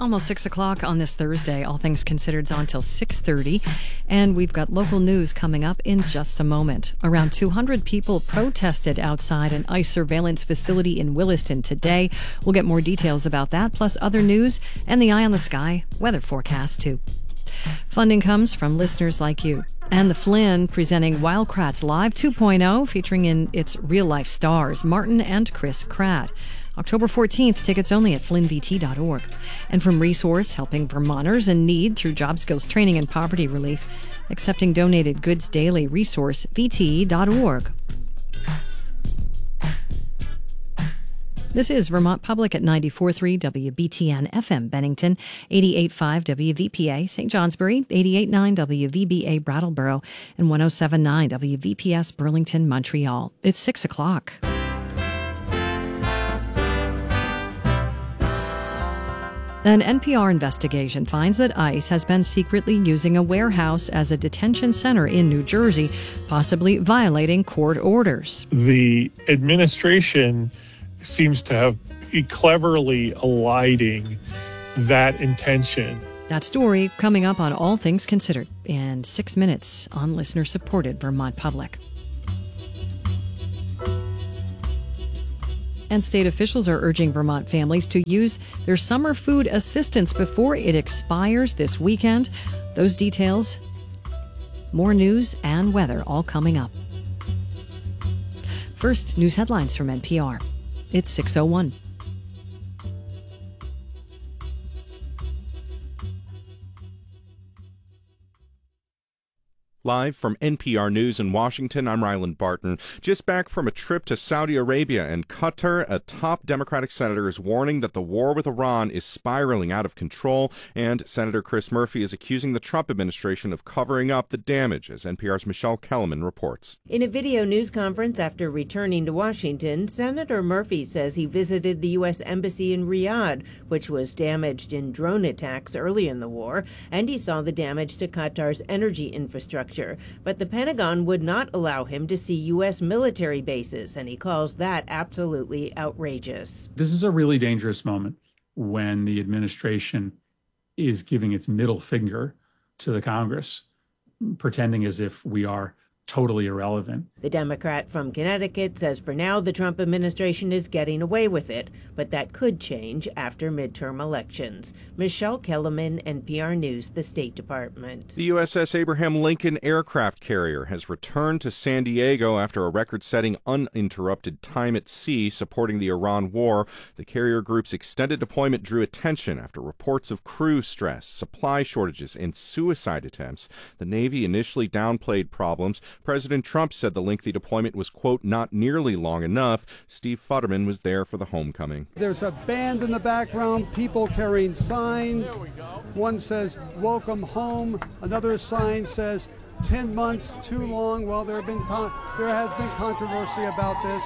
Almost 6 o'clock on this Thursday. All Things Considered's on till 6:30. And we've got local news coming up in just a moment. Around 200 people protested outside an ICE surveillance facility in Williston today. We'll get more details about that, plus other news and the Eye on the Sky weather forecast, too. Funding comes from listeners like you. And the Flynn presenting Wildcrats Live 2.0, featuring in its real-life stars, Martin and Chris Kratt. October 14th, tickets only at flynnvt.org. And from Resource, helping Vermonters in need through job skills training and poverty relief. Accepting donated goods daily, resourcevte.org. This is Vermont Public at 94.3 WBTN FM Bennington, 88.5 WVPA St. Johnsbury, 88.9 WVBA Brattleboro, and 107.9 WVPS Burlington, Montreal. It's 6 o'clock. An NPR investigation finds that ICE has been secretly using a warehouse as a detention center in New Jersey, possibly violating court orders. The administration seems to have cleverly eliding that intention. That story coming up on All Things Considered in 6 minutes on listener-supported Vermont Public. And state officials are urging Vermont families to use their summer food assistance before it expires this weekend. Those details, more news and weather all coming up. First, news headlines from NPR. It's 6:01. Live from NPR News in Washington, I'm Ryland Barton. Just back from a trip to Saudi Arabia and Qatar, a top Democratic senator is warning that the war with Iran is spiraling out of control, and Senator Chris Murphy is accusing the Trump administration of covering up the damage, as NPR's Michelle Kellerman reports. In a video news conference after returning to Washington, Senator Murphy says he visited the U.S. Embassy in Riyadh, which was damaged in drone attacks early in the war, and he saw the damage to Qatar's energy infrastructure. But the Pentagon would not allow him to see U.S. military bases, and he calls that absolutely outrageous. This is a really dangerous moment when the administration is giving its middle finger to the Congress, pretending as if we are totally irrelevant. The Democrat from Connecticut says for now the Trump administration is getting away with it, but that could change after midterm elections. Michelle Kellerman, NPR News, the State Department. The USS Abraham Lincoln aircraft carrier has returned to San Diego after a record-setting uninterrupted time at sea supporting the Iran war. The carrier group's extended deployment drew attention after reports of crew stress, supply shortages, and suicide attempts. The Navy initially downplayed problems. President Trump said the lengthy deployment was, quote, not nearly long enough. Steve Futterman was there for the homecoming. There's a band in the background, people carrying signs. One says, welcome home. Another sign says, 10 months too long. Well, there has been controversy about this.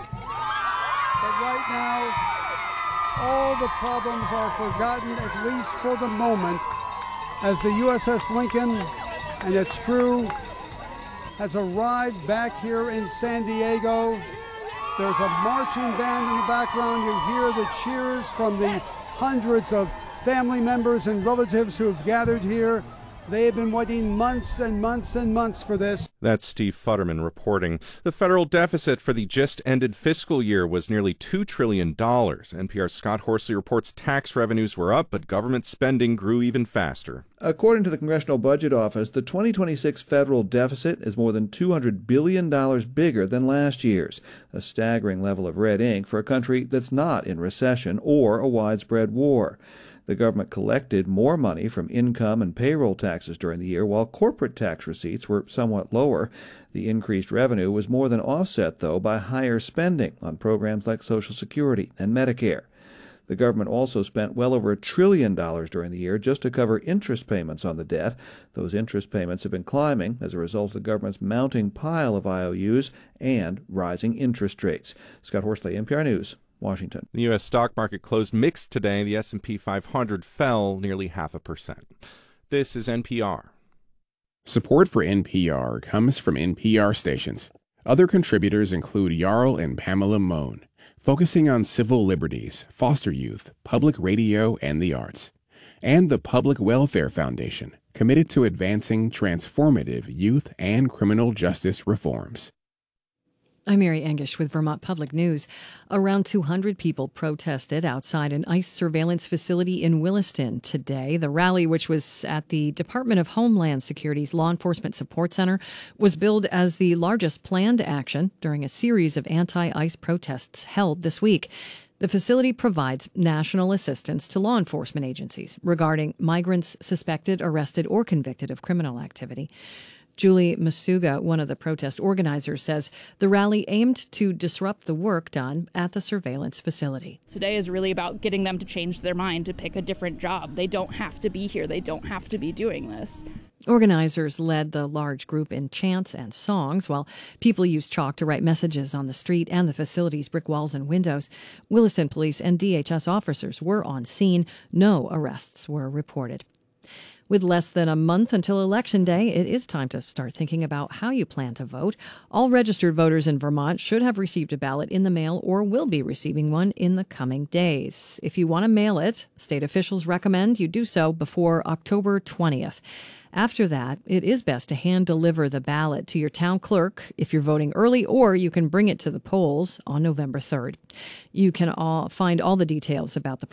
But right now, all the problems are forgotten, at least for the moment, as the USS Lincoln and its crew has arrived back here in San Diego. There's a marching band in the background. You hear the cheers from the hundreds of family members and relatives who have gathered here. They have been waiting months and months and months for this. That's Steve Futterman reporting. The federal deficit for the just-ended fiscal year was nearly $2 trillion. NPR's Scott Horsley reports tax revenues were up, but government spending grew even faster. According to the Congressional Budget Office, the 2026 federal deficit is more than $200 billion bigger than last year's, a staggering level of red ink for a country that's not in recession or a widespread war. The government collected more money from income and payroll taxes during the year, while corporate tax receipts were somewhat lower. The increased revenue was more than offset, though, by higher spending on programs like Social Security and Medicare. The government also spent well over $1 trillion during the year just to cover interest payments on the debt. Those interest payments have been climbing as a result of the government's mounting pile of IOUs and rising interest rates. Scott Horsley, NPR News, Washington. The U.S. stock market closed mixed today. The S&P 500 fell nearly 0.5%. This is NPR. Support for NPR comes from NPR stations. Other contributors include Jarl and Pamela Mohn, focusing on civil liberties, foster youth, public radio, and the arts. and the Public Welfare Foundation, committed to advancing transformative youth and criminal justice reforms. I'm Mary Engish with Vermont Public News. Around 200 people protested outside an ICE surveillance facility in Williston today. The rally, which was at the Department of Homeland Security's Law Enforcement Support Center, was billed as the largest planned action during a series of anti-ICE protests held this week. The facility provides national assistance to law enforcement agencies regarding migrants suspected, arrested, or convicted of criminal activity. Julie Masuga, one of the protest organizers, says the rally aimed to disrupt the work done at the surveillance facility. Today is really about getting them to change their mind, to pick a different job. They don't have to be here. They don't have to be doing this. Organizers led the large group in chants and songs, while people used chalk to write messages on the street and the facility's brick walls and windows. Williston police and DHS officers were on scene. No arrests were reported. With less than a month until Election Day, it is time to start thinking about how you plan to vote. All registered voters in Vermont should have received a ballot in the mail or will be receiving one in the coming days. If you want to mail it, state officials recommend you do so before October 20th. After that, it is best to hand-deliver the ballot to your town clerk if you're voting early, or you can bring it to the polls on November 3rd. You can find all the details about the